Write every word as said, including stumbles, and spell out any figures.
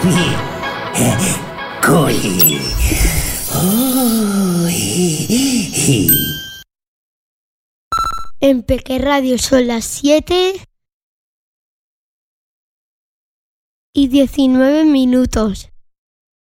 Cool. En Peque Radio son las siete y diecinueve minutos.